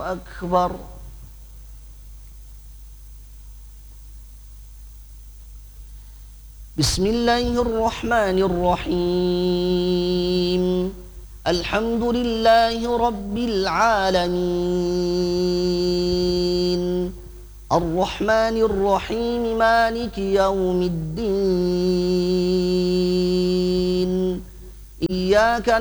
أكبر. بسم الله الرحمن الرحيم. الحمد لله رب العالمين الرحمن الرحيم مالك يوم الدين إياك